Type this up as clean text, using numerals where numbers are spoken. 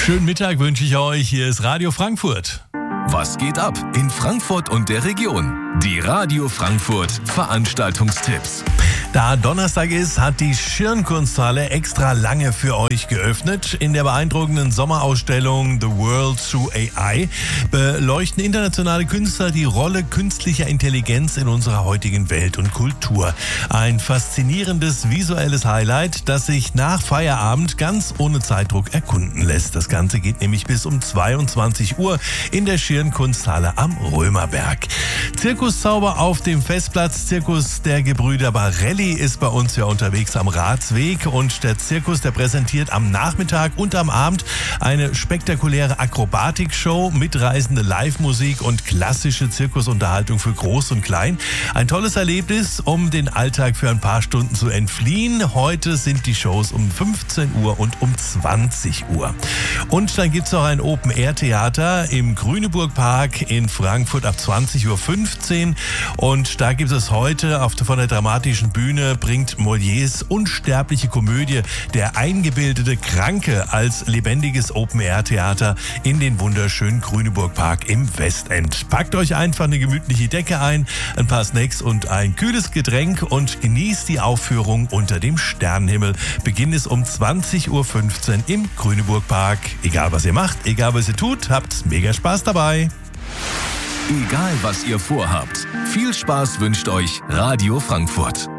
Schönen Mittag wünsche ich euch. Hier ist Radio Frankfurt. Was geht ab in Frankfurt und der Region? Die Radio Frankfurt Veranstaltungstipps. Da Donnerstag ist, hat die Schirnkunsthalle extra lange für euch geöffnet. In der beeindruckenden Sommerausstellung The World Through AI beleuchten internationale Künstler die Rolle künstlicher Intelligenz in unserer heutigen Welt und Kultur. Ein faszinierendes visuelles Highlight, das sich nach Feierabend ganz ohne Zeitdruck erkunden lässt. Das Ganze geht nämlich bis um 22 Uhr in der Schirnkunsthalle am Römerberg. Zirkuszauber auf dem Festplatz. Zirkus der Gebrüder Barelli ist bei uns ja unterwegs am Ratsweg, und der Zirkus, der präsentiert am Nachmittag und am Abend eine spektakuläre Akrobatikshow, mitreißende Live-Musik und klassische Zirkusunterhaltung für Groß und Klein. Ein tolles Erlebnis, um den Alltag für ein paar Stunden zu entfliehen. Heute sind die Shows um 15 Uhr und um 20 Uhr. Und dann gibt es noch ein Open-Air-Theater im Grüneburg-Park in Frankfurt ab 20.15 Uhr. Und da gibt es heute von der dramatischen Bühne bringt Molières unsterbliche Komödie Der eingebildete Kranke als lebendiges Open-Air-Theater in den wunderschönen Grüneburg-Park im Westend. Packt euch einfach eine gemütliche Decke ein, ein paar Snacks und ein kühles Getränk und genießt die Aufführung unter dem Sternenhimmel. Beginn ist um 20.15 Uhr im Grüneburg-Park. Egal was ihr macht, egal was ihr tut, habt mega Spaß dabei. Egal was ihr vorhabt, viel Spaß wünscht euch Radio Frankfurt.